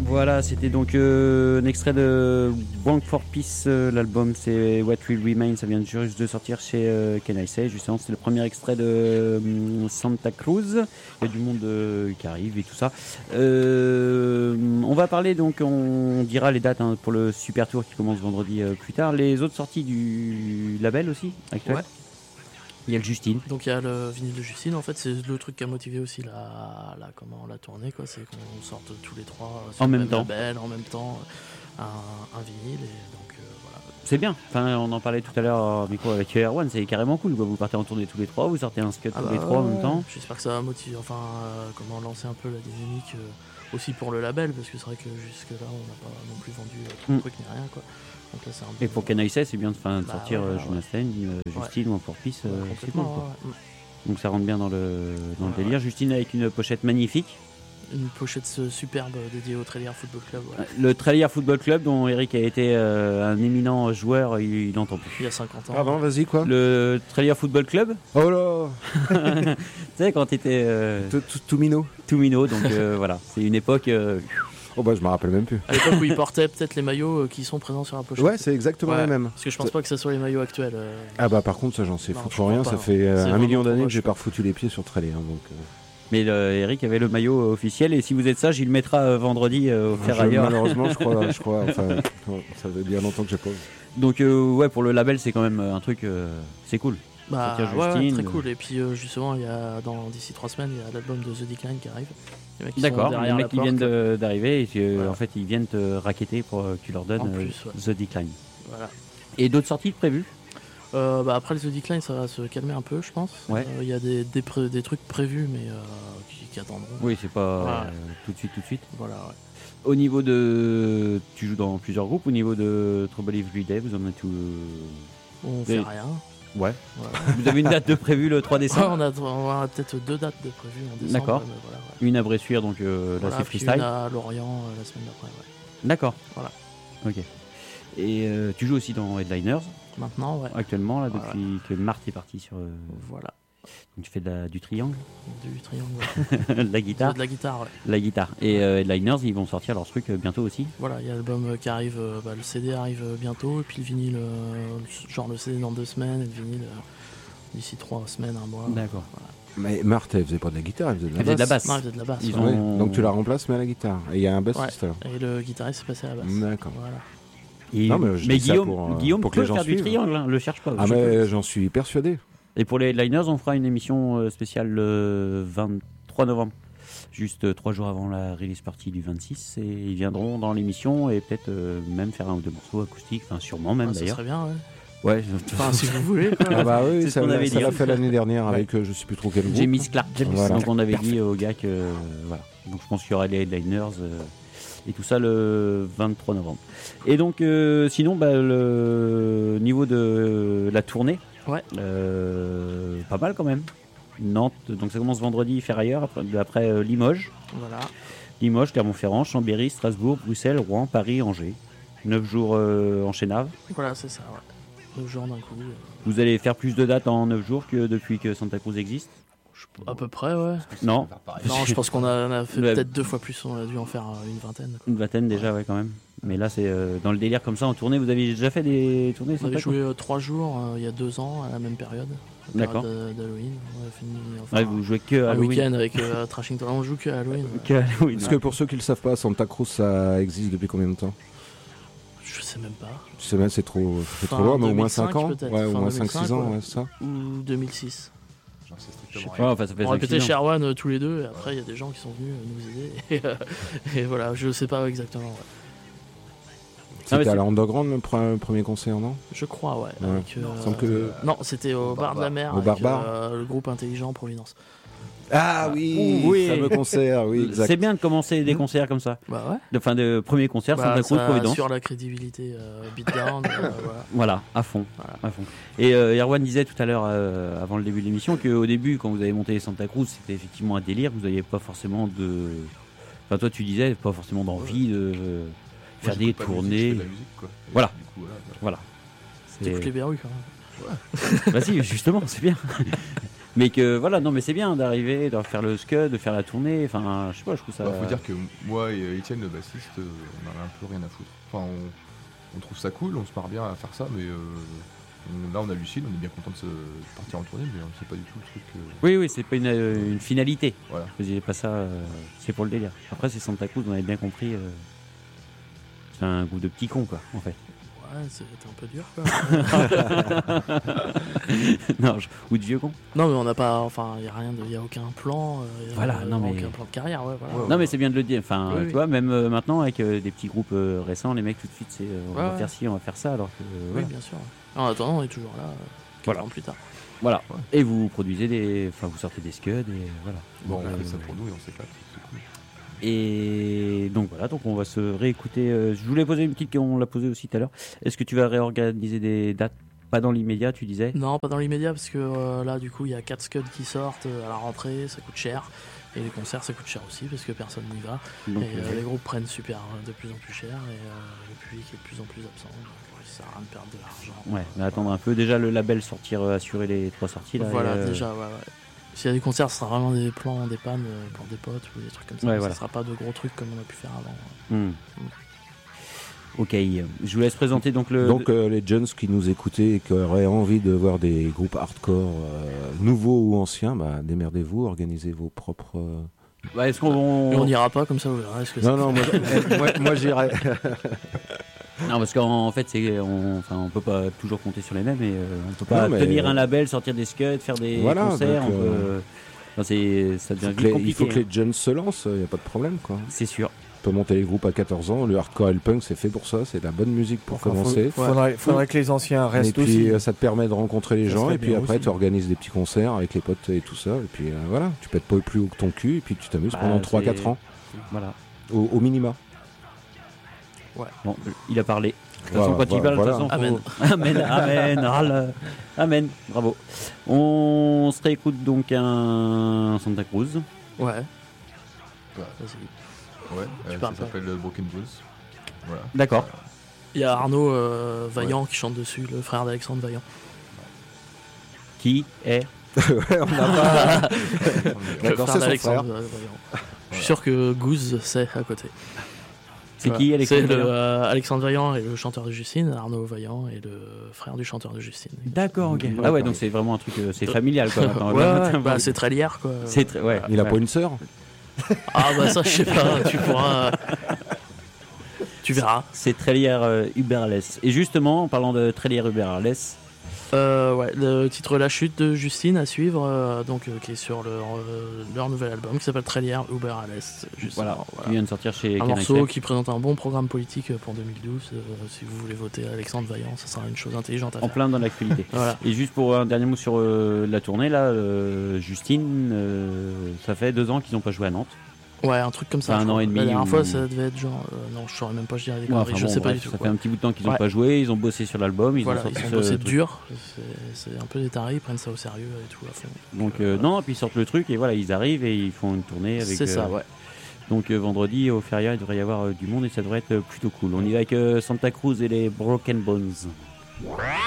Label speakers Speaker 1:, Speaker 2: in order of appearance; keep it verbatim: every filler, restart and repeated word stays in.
Speaker 1: Voilà, c'était donc euh, un extrait de Wank for Peace, euh, l'album c'est What Will Remain, ça vient juste de sortir chez euh, Can I Say, justement c'est le premier extrait de euh, Santa Cruz, il y a du monde euh, qui arrive et tout ça. Euh, on va parler donc, on dira les dates hein, pour le Super Tour qui commence vendredi euh, plus tard, les autres sorties du label aussi, actuel.
Speaker 2: Ouais.
Speaker 1: Il y a le Justine.
Speaker 2: Donc il y a le vinyle de Justine, en fait c'est le truc qui a motivé aussi la, la, comment, la tournée, quoi. C'est qu'on sorte tous les trois sur
Speaker 1: en
Speaker 2: le
Speaker 1: même,
Speaker 2: même
Speaker 1: temps.
Speaker 2: label, en même temps, un, un vinyle, et donc euh, voilà.
Speaker 1: C'est bien, enfin, on en parlait tout à l'heure micro avec Erwan, c'est carrément cool, quoi. Vous partez en tournée tous les trois, vous sortez un skate
Speaker 2: ah
Speaker 1: tous
Speaker 2: bah,
Speaker 1: les trois en même
Speaker 2: ouais.
Speaker 1: temps.
Speaker 2: J'espère que ça va motiver, enfin euh, comment lancer un peu la dynamique euh, aussi pour le label, parce que c'est vrai que jusque là on n'a pas non plus vendu euh, trop de
Speaker 1: mm.
Speaker 2: trucs ni rien, quoi. Donc là, c'est un peu,
Speaker 1: et pour Can I Say, c'est bien de, fin, de
Speaker 2: bah,
Speaker 1: sortir
Speaker 2: ouais,
Speaker 1: euh,
Speaker 2: ouais.
Speaker 1: Jonas Stein, euh, Justine
Speaker 2: ouais.
Speaker 1: ou Wank for Peace, euh,
Speaker 2: ouais,
Speaker 1: c'est cool, quoi.
Speaker 2: Ouais, ouais.
Speaker 1: Donc ça rentre bien dans le, dans
Speaker 2: ouais,
Speaker 1: le délire.
Speaker 2: Ouais.
Speaker 1: Justine avec une pochette magnifique.
Speaker 2: Une pochette superbe dédiée au Trélière Football Club. Ouais.
Speaker 1: Le Trélière Football Club dont Eric a été euh, un éminent joueur, il n'entend plus.
Speaker 2: Il y a cinquante ans.
Speaker 3: Pardon, vas-y quoi.
Speaker 1: Le Trélière Football Club.
Speaker 3: Oh là.
Speaker 1: Tu sais quand t'étais euh,
Speaker 3: tout, tout, tout minot.
Speaker 1: Tout minot, donc euh, voilà, c'est une époque. Euh...
Speaker 3: Oh bah je me rappelle même plus.
Speaker 2: À l'époque où il portait peut-être les maillots qui sont présents sur la pochette.
Speaker 3: Ouais, c'est exactement
Speaker 2: ouais,
Speaker 3: les mêmes.
Speaker 2: Parce que je pense pas que ce soit les maillots actuels. Euh...
Speaker 3: Ah bah par contre ça j'en sais foutre rien,
Speaker 2: pas,
Speaker 3: ça
Speaker 2: non.
Speaker 3: fait euh, un million d'années que j'ai pas
Speaker 2: quoi.
Speaker 3: refoutu les pieds sur Trélière donc. Euh...
Speaker 1: Mais le, Eric avait le maillot euh, officiel et si vous êtes sage, il le mettra euh, vendredi euh, au Ferrailleur.
Speaker 3: Malheureusement, je crois, je crois. Enfin, ça fait bien longtemps que j'ai pas.
Speaker 1: Donc euh, ouais, pour le label, c'est quand même un truc, euh, c'est cool.
Speaker 2: Bah
Speaker 1: Justine,
Speaker 2: ouais, ouais, très
Speaker 1: euh...
Speaker 2: cool. Et puis euh, justement, il y a dans d'ici trois semaines, il y a l'album de The Decline qui arrive. Les
Speaker 1: D'accord, les mecs qui viennent de, d'arriver et euh,
Speaker 2: voilà.
Speaker 1: en fait ils viennent te raqueter pour que tu leur donnes
Speaker 2: plus,
Speaker 1: euh,
Speaker 2: ouais.
Speaker 1: The Decline.
Speaker 2: Voilà.
Speaker 1: Et d'autres sorties prévues?
Speaker 2: Euh, bah après le The Decline, ça va se calmer un peu, je pense. Il
Speaker 1: ouais.
Speaker 2: euh, y a des, des, pré- des trucs prévus, mais euh, qui, qui attendront.
Speaker 1: Oui, c'est pas
Speaker 2: ouais.
Speaker 1: euh, tout de suite, tout de suite.
Speaker 2: Voilà. Ouais.
Speaker 1: Au niveau de, tu joues dans plusieurs groupes. Au niveau de Trouble Every Day, vous en êtes tout.
Speaker 2: On fait rien.
Speaker 1: Ouais.
Speaker 2: Voilà.
Speaker 1: Vous avez une date de prévue le trois décembre?
Speaker 2: Ouais, on, a, on a peut-être deux dates de prévues en décembre.
Speaker 1: D'accord.
Speaker 2: Mais voilà, ouais.
Speaker 1: Une à Bressuire, donc euh,
Speaker 2: voilà,
Speaker 1: là c'est freestyle.
Speaker 2: Une à Lorient euh, la semaine d'après. Ouais.
Speaker 1: D'accord.
Speaker 2: Voilà.
Speaker 1: Ok. Et euh, tu joues aussi dans Headliners.
Speaker 2: Maintenant, ouais.
Speaker 1: Actuellement, là,
Speaker 2: voilà.
Speaker 1: depuis que Marthe est parti sur. Euh...
Speaker 2: Voilà.
Speaker 1: Donc tu fais de la, du triangle.
Speaker 2: Du triangle. Ouais.
Speaker 1: de la guitare.
Speaker 2: De la guitare, ouais.
Speaker 1: La guitare. Et euh, Headliners, ils vont sortir leur truc euh, bientôt aussi.
Speaker 2: Voilà, il y a l'album qui arrive, euh, bah, le C D arrive euh, bientôt, et puis le vinyle, euh, genre le C D dans deux semaines, et le vinyle euh, d'ici trois semaines, un mois.
Speaker 1: D'accord.
Speaker 2: Voilà.
Speaker 3: Mais Marthe, elle faisait pas de la guitare, elle faisait de la,
Speaker 1: elle faisait de la basse.
Speaker 2: Non, elle faisait de la basse.
Speaker 1: Ils
Speaker 2: ouais.
Speaker 1: ont...
Speaker 3: ouais. Donc tu la remplaces, mais à la guitare. Et il y a un bassiste
Speaker 2: ouais.
Speaker 3: alors.
Speaker 2: Et le guitariste est passé à la basse.
Speaker 3: D'accord.
Speaker 2: Voilà.
Speaker 1: Et
Speaker 3: non, mais,
Speaker 1: mais Guillaume,
Speaker 3: pour, euh,
Speaker 1: Guillaume
Speaker 3: pour
Speaker 1: peut
Speaker 3: que les gens
Speaker 1: faire
Speaker 3: suivent.
Speaker 1: du triangle, hein, le cherche pas.
Speaker 3: Ah mais j'en suis persuadé.
Speaker 1: Et pour les Headliners, on fera une émission spéciale le vingt-trois novembre, juste trois jours avant la release party du vingt-six, et ils viendront dans l'émission et peut-être euh, même faire un ou deux morceaux acoustiques, enfin sûrement même
Speaker 2: ah,
Speaker 1: d'ailleurs.
Speaker 2: Ça serait bien, ouais.
Speaker 1: Ouais,
Speaker 2: enfin si vous voulez.
Speaker 3: Ah bah oui,
Speaker 1: c'est
Speaker 3: ça,
Speaker 1: ce qu'on avait
Speaker 3: ça
Speaker 1: dit.
Speaker 3: l'a fait l'année dernière avec ouais. euh, je sais plus trop quel groupe.
Speaker 1: James Clark.
Speaker 3: Voilà.
Speaker 1: Donc on avait Parfait. dit aux gars que euh, voilà. Donc je pense qu'il y aura les Headliners euh, et tout ça le vingt-trois novembre. Et donc euh, sinon bah, le niveau de la tournée,
Speaker 2: ouais.
Speaker 1: euh, pas mal quand même. Nantes, donc ça commence vendredi, Ferrailleur, après, après euh, Limoges.
Speaker 2: Voilà.
Speaker 1: Limoges, Clermont-Ferrand, Chambéry, Strasbourg, Bruxelles, Rouen, Paris, Angers. neuf jours euh, en Chénave.
Speaker 2: Voilà, c'est ça, ouais. neuf jours d'un coup. Euh...
Speaker 1: Vous allez faire plus de dates en neuf jours que depuis que Santa Cruz existe?
Speaker 2: À peu près, ouais.
Speaker 1: Non.
Speaker 2: Non, je pense qu'on a, on a fait ouais. peut-être deux fois plus, on a dû en faire une vingtaine. Quoi.
Speaker 1: Une vingtaine déjà, ouais, quand même. Mais là, c'est euh, dans le délire comme ça en tournée. Vous avez déjà fait des tournées?
Speaker 2: On avait joué euh, trois jours euh, il y a deux ans à la même période. La
Speaker 1: D'accord.
Speaker 2: Période d'Halloween. On a fini, enfin,
Speaker 1: ouais, vous jouez que
Speaker 2: à
Speaker 1: Halloween.
Speaker 2: Un week-end avec euh, Trashington. On joue que à Halloween.
Speaker 1: que Halloween.
Speaker 3: Parce que pour ceux qui le savent pas, Santa Cruz, ça existe depuis combien de temps?
Speaker 2: Je sais même pas.
Speaker 3: Je sais même, c'est trop, c'est
Speaker 2: enfin,
Speaker 3: trop loin, mais au moins
Speaker 2: cinq
Speaker 3: cinq ans. Ouais, au moins cinq six ans, ouais, c'est ça.
Speaker 2: Ou deux mille six.
Speaker 1: Ouais, enfin, ça fait
Speaker 2: on répétait chez Erwan euh, tous les deux, et après il y a des gens qui sont venus euh, nous aider. Et, euh, et voilà, je sais pas exactement. Ouais.
Speaker 3: C'était ah, à la Underground le pre- premier concert, non?
Speaker 2: Je crois, ouais.
Speaker 3: ouais.
Speaker 2: Avec, euh,
Speaker 3: semble que...
Speaker 2: Non, c'était au, au bar, bar de la Mer,
Speaker 3: au
Speaker 2: avec
Speaker 3: bar
Speaker 2: euh, le groupe Intelligent Providence.
Speaker 3: Ah oui,
Speaker 1: oui.
Speaker 3: Le fameux concert, oui, exact.
Speaker 1: C'est bien de commencer des concerts comme ça.
Speaker 2: Bah ouais.
Speaker 1: Enfin, de premier concert,
Speaker 2: bah,
Speaker 1: Santa Cruz, Providence.
Speaker 2: Sur la crédibilité euh, beatdown. euh, voilà.
Speaker 1: voilà, à fond,
Speaker 2: voilà.
Speaker 1: à fond. Et euh, Erwan disait tout à l'heure, euh, avant le début de l'émission, qu'au début, quand vous avez monté Santa Cruz, c'était effectivement un délire. Vous n'aviez pas forcément de. Enfin, toi, tu disais, pas forcément d'envie ouais. de euh, faire
Speaker 4: Moi,
Speaker 1: des tournées.
Speaker 4: De la musique, quoi.
Speaker 1: Voilà.
Speaker 4: Du coup, voilà.
Speaker 1: voilà.
Speaker 2: T'écoutes les verrues quand même.
Speaker 4: Ouais.
Speaker 1: Vas-y, justement, c'est bien. Mais que voilà, non, mais c'est bien d'arriver, de faire le scud, de faire la tournée. Enfin, je sais pas, je trouve ça.
Speaker 4: Il bah, faut dire que moi et Étienne, le bassiste, on en a un peu rien à foutre. Enfin, on, on trouve ça cool, on se marre bien à faire ça, mais euh, on, là on hallucine, on est bien content de, se, de partir en tournée, mais c'est pas du tout le truc. Euh...
Speaker 1: Oui, oui, c'est pas une, euh, une finalité.
Speaker 4: Voilà.
Speaker 1: Je disais pas ça, euh, c'est pour le délire. Après, c'est Santa Cruz, on avait bien compris. Euh, c'est un goût de petit con, quoi, en fait.
Speaker 2: Ouais, c'était un peu dur, quoi.
Speaker 1: non, je... ou de vieux con.
Speaker 2: Non, mais on n'a pas, enfin, il y a rien, il y a aucun plan. Euh,
Speaker 1: voilà, non mais
Speaker 2: aucun plan de carrière, ouais. Voilà.
Speaker 1: Ouais, ouais. Non, mais c'est bien de le dire. Enfin,
Speaker 2: oui,
Speaker 1: tu
Speaker 2: oui.
Speaker 1: vois, même euh, maintenant avec euh, des petits groupes euh, récents, les mecs tout de suite, c'est euh, on
Speaker 2: ouais,
Speaker 1: va
Speaker 2: ouais.
Speaker 1: faire ci, on va faire ça, alors que. Euh,
Speaker 2: oui,
Speaker 1: voilà.
Speaker 2: bien sûr. En attendant, on est toujours là, euh, quatre
Speaker 1: voilà.
Speaker 2: ans plus tard.
Speaker 1: Voilà.
Speaker 4: Ouais.
Speaker 1: Et vous produisez des, enfin, vous sortez des scuds et voilà.
Speaker 4: Bon,
Speaker 1: donc,
Speaker 4: on
Speaker 1: euh,
Speaker 4: fait ça pour nous et on s'éclate, c'est cool.
Speaker 1: Et donc voilà, donc on va se réécouter. Euh, je voulais poser une petite question, on l'a posée aussi tout à l'heure. Est-ce que tu vas réorganiser des dates? Pas dans l'immédiat, tu disais?
Speaker 2: Non, pas dans l'immédiat, parce que euh, là, du coup, il y a quatre scuds qui sortent euh, à la rentrée, ça coûte cher. Et les concerts, ça coûte cher aussi, parce que personne n'y va.
Speaker 1: Donc,
Speaker 2: et euh,
Speaker 1: euh,
Speaker 2: les groupes prennent super de plus en plus cher, et euh, le public est de plus en plus absent. Donc, ça sert à rien de perdre de l'argent.
Speaker 1: Ouais, mais attendre un peu. Déjà, le label sortir, euh, assurer les trois sorties là.
Speaker 2: Voilà,
Speaker 1: et, euh,
Speaker 2: déjà, ouais, ouais. S'il y a des concerts, ce sera vraiment des plans, des pannes euh, pour des potes ou des trucs comme ça.
Speaker 1: Ouais,
Speaker 2: ça
Speaker 1: voilà.
Speaker 2: sera pas de gros trucs comme on a pu faire avant.
Speaker 1: Hmm. Ok, je vous laisse présenter donc le.
Speaker 3: Donc euh, les jeunes qui nous écoutaient et qui auraient envie de voir des groupes hardcore euh, nouveaux ou anciens, bah, démerdez-vous, organisez vos propres. Euh...
Speaker 1: Bah, est-ce qu'on
Speaker 2: Mais on n'ira pas comme ça, vous verrez. Est-ce que
Speaker 3: non, non, moi, moi, moi j'irai.
Speaker 1: Non, parce qu'en fait, c'est, on, enfin, on peut pas toujours compter sur les mêmes, et euh, on peut pas
Speaker 3: non, mais
Speaker 1: tenir
Speaker 3: euh...
Speaker 1: un label, sortir des scuds, faire des
Speaker 3: voilà,
Speaker 1: concerts.
Speaker 3: donc,
Speaker 1: on
Speaker 3: euh...
Speaker 1: peut... enfin, c'est, ça devient
Speaker 3: les,
Speaker 1: compliqué.
Speaker 3: il faut que
Speaker 1: hein.
Speaker 3: les jeunes se lancent, il n'y a pas de problème, quoi.
Speaker 1: C'est sûr.
Speaker 3: On peut monter les groupes à quatorze ans, le hardcore et le punk c'est fait pour ça, c'est de la bonne musique pour
Speaker 5: enfin,
Speaker 3: commencer.
Speaker 5: Faut, faudrait, faudrait que les anciens restent
Speaker 3: et puis
Speaker 5: aussi.
Speaker 3: ça te permet de rencontrer les
Speaker 5: Ça
Speaker 3: gens,
Speaker 5: serait
Speaker 3: et puis
Speaker 5: bien
Speaker 3: après
Speaker 5: aussi.
Speaker 3: tu organises des petits concerts avec les potes et tout ça, et puis euh, voilà, tu pètes pas plus haut que ton cul, et puis tu t'amuses
Speaker 1: Bah,
Speaker 3: pendant trois
Speaker 1: c'est-
Speaker 3: quatre ans,
Speaker 1: Voilà.
Speaker 3: au, au minima.
Speaker 1: Bon, il a parlé. De toute
Speaker 3: Voilà,
Speaker 1: façon, quand il
Speaker 3: voilà,
Speaker 1: parle, de toute
Speaker 2: voilà.
Speaker 1: façon, faut- Amen, amen, ah là. Amen. Bravo. On se réécoute donc un Santa Cruz.
Speaker 2: Ouais.
Speaker 4: Ouais.
Speaker 2: Vas-y.
Speaker 4: Ouais,
Speaker 2: Tu
Speaker 4: euh,
Speaker 2: parles
Speaker 4: ça
Speaker 2: pas.
Speaker 4: s'appelle Broken Bones. Voilà.
Speaker 1: D'accord.
Speaker 2: Il y a Arnaud euh, Vaillant qui chante dessus, le frère d'Alexandre Vaillant.
Speaker 1: Qui est
Speaker 3: Ouais, on n'a pas.
Speaker 2: Le
Speaker 3: D'accord,
Speaker 2: frère
Speaker 3: c'est son
Speaker 2: d'Alexandre
Speaker 3: frère.
Speaker 2: Vaillant. Je suis sûr que Goose sait à côté.
Speaker 1: C'est
Speaker 2: Voilà.
Speaker 1: qui, Alexandre
Speaker 2: C'est le,
Speaker 1: Vaillant
Speaker 2: euh, Alexandre Vaillant et le chanteur de Justine, Arnaud Vaillant et le frère du chanteur de Justine.
Speaker 1: D'accord, ok.
Speaker 3: D'accord.
Speaker 1: Ah ouais, donc c'est vraiment un truc, euh, c'est familial quoi. Maintenant.
Speaker 2: Ouais,
Speaker 1: Là,
Speaker 2: ouais,
Speaker 1: maintenant,
Speaker 2: bah, c'est très lière quoi.
Speaker 1: c'est très, ouais.
Speaker 3: Il a
Speaker 1: ouais.
Speaker 3: pas une sœur?
Speaker 2: Ah bah ça je sais pas, tu pourras. Tu verras.
Speaker 1: C'est Trélière euh, Uberles. Et justement, en parlant de Trélière Uberles,
Speaker 2: Euh, ouais, le titre La Chute de Justine à suivre, euh, donc euh, qui est sur leur, euh, leur nouvel album qui s'appelle Trélière Uber à l'Est.
Speaker 1: voilà,
Speaker 2: Voilà.
Speaker 1: qui vient de sortir chez
Speaker 2: Un
Speaker 1: Ken
Speaker 2: morceau
Speaker 1: Axel.
Speaker 2: qui présente un bon programme politique pour deux mille douze. Euh, si vous voulez voter Alexandre Vaillant, ça sera une chose intelligente à
Speaker 1: En
Speaker 2: faire.
Speaker 1: plein dans l'actualité.
Speaker 2: Voilà.
Speaker 1: Et juste pour un dernier mot sur euh, la tournée, là, euh, Justine, euh, ça fait deux ans qu'ils n'ont pas joué à Nantes.
Speaker 2: Ouais, un truc comme ça.
Speaker 1: Enfin, un
Speaker 2: je
Speaker 1: an
Speaker 2: crois.
Speaker 1: et demi
Speaker 2: La dernière
Speaker 1: ou-
Speaker 2: fois, ça devait être genre. euh, non, je saurais même pas, je dirais des
Speaker 1: Ouais,
Speaker 2: conneries,
Speaker 1: enfin
Speaker 2: je
Speaker 1: bon,
Speaker 2: sais pas
Speaker 1: bref,
Speaker 2: du tout.
Speaker 1: Ça
Speaker 2: quoi.
Speaker 1: fait un petit bout de temps qu'ils n'ont
Speaker 2: Ouais.
Speaker 1: pas joué, ils ont bossé sur l'album, ils
Speaker 2: Voilà,
Speaker 1: ont sorti
Speaker 2: ils ont
Speaker 1: ce
Speaker 2: bossé
Speaker 1: truc.
Speaker 2: dur, c'est, c'est un peu des tarés, ils prennent ça au sérieux et tout à fond.
Speaker 1: Donc euh, non, puis ils sortent le truc et voilà, ils arrivent et ils font une tournée avec.
Speaker 2: C'est ça,
Speaker 1: euh,
Speaker 2: ouais.
Speaker 1: Donc euh, vendredi au Feria, il devrait y avoir euh, du monde et ça devrait être euh, plutôt cool. On y va avec euh, Santa Cruz et les Broken Bones.